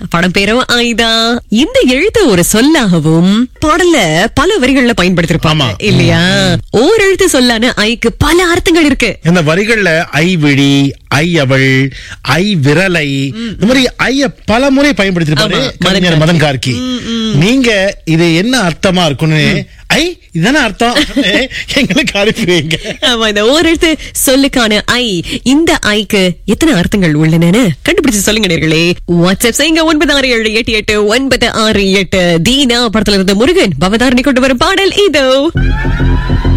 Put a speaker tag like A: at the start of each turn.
A: படம் பேரும் ஐதா. இந்த எழுத்து ஒரு சொல்லாகவும் பாடல்ல பல வரிகள்ல பயன்படுத்திருப்பாங்க இல்லையா? ஓர் எழுத்து சொல்லான ஐக்கு பல அர்த்தங்கள் இருக்கு.
B: இந்த வரிகள்ல ஐ விழி, ஐ அவள், ஐ விரலை, இந்த மாதிரி ஐய பல முறை பயன்படுத்திருப்பாரு கவிஞர் மதன் கார்கி. நீங்க இது என்ன அர்த்தமா இருக்குன்னு ஐ இதுதானே அர்த்தம் எங்களுக்கு அனுப்புவீங்க.
A: இந்த ஓரெழுத்து சொல்லுக்கான ஐ, இந்த ஐக்கு எத்தனை அர்த்தங்கள் உள்ளன கண்டுபிடிச்சு சொல்லுங்க நேர்களே. வாட்ஸ்அப் செய்யுங்க 96788968. தீனா படத்துல இருந்த முருகன் பவதாரணி கொண்டு வரும் பாடல் இதோ.